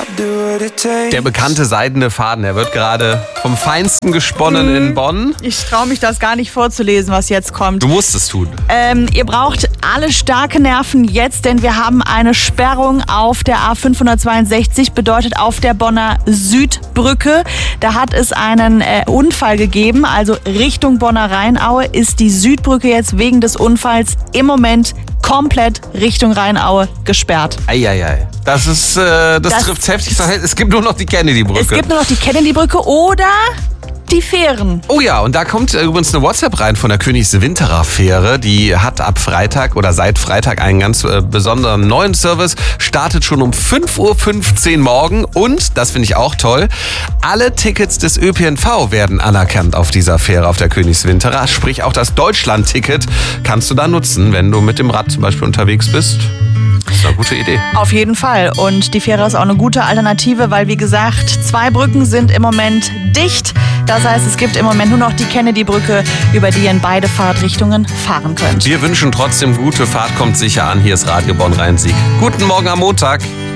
Der bekannte seidene Faden, der wird gerade vom Feinsten gesponnen in Bonn. Ich traue mich das gar nicht vorzulesen, was jetzt kommt. Du musst es tun. Ihr braucht alle starke Nerven jetzt, denn wir haben eine Sperrung auf der A562, bedeutet auf der Bonner Südbrücke. Da hat es einen Unfall gegeben, also Richtung Bonner Rheinaue ist die Südbrücke jetzt wegen des Unfalls im Moment komplett Richtung Rheinaue gesperrt. Eieiei. Das trifft heftig. Es gibt nur noch die Kennedy-Brücke. Es gibt nur noch die Kennedy-Brücke oder die Fähren. Oh ja, und da kommt übrigens eine WhatsApp rein von der Königswinterer Fähre. Die hat ab Freitag oder seit Freitag einen ganz besonderen neuen Service. Startet schon um 5:15 Uhr morgen. Und, das finde ich auch toll, alle Tickets des ÖPNV werden anerkannt auf dieser Fähre, auf der Königswinterer. Sprich, auch das Deutschland-Ticket kannst du da nutzen, wenn du mit dem Rad zum Beispiel unterwegs bist. Das ist eine gute Idee. Auf jeden Fall. Und die Fähre ist auch eine gute Alternative, weil, wie gesagt, 2 Brücken sind im Moment dicht. Das heißt, es gibt im Moment nur noch die Kennedy-Brücke, über die ihr in beide Fahrtrichtungen fahren könnt. Wir wünschen trotzdem gute Fahrt, kommt sicher an. Hier ist Radio Bonn Rhein-Sieg. Guten Morgen am Montag.